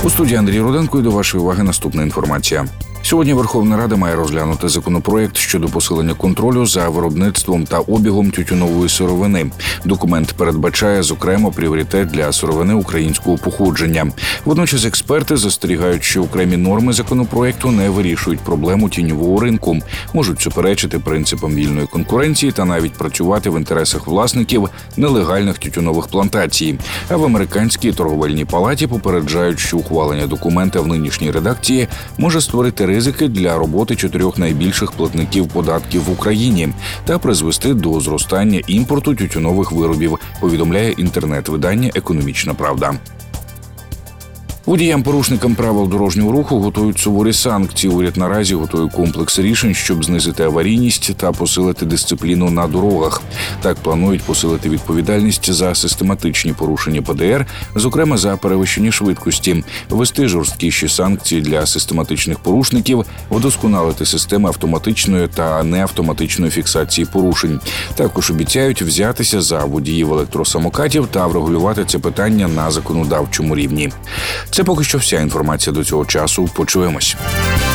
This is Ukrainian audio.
У студії Андрій Руденко і до вашої уваги наступна інформація. Сьогодні Верховна Рада має розглянути законопроект щодо посилення контролю за виробництвом та обігом тютюнової сировини. Документ передбачає, зокрема, пріоритет для сировини українського походження. Водночас експерти застерігають, що окремі норми законопроекту не вирішують проблему тіньового ринку, можуть суперечити принципам вільної конкуренції та навіть працювати в інтересах власників нелегальних тютюнових плантацій. А в американській торговельній палаті попереджають, що ухвалення документа в нинішній редакції може створити ризики для роботи 4 найбільших платників податків в Україні та призвести до зростання імпорту тютюнових виробів, повідомляє інтернет-видання «Економічна правда». Водіям-порушникам правил дорожнього руху готують суворі санкції. Уряд наразі готує комплекс рішень, щоб знизити аварійність та посилити дисципліну на дорогах. Так планують посилити відповідальність за систематичні порушення ПДР, зокрема за перевищення швидкості, ввести жорсткіші санкції для систематичних порушників, вдосконалити системи автоматичної та неавтоматичної фіксації порушень. Також обіцяють взятися за водіїв електросамокатів та врегулювати це питання на законодавчому рівні. Це поки що вся інформація до цього часу. Почуємось.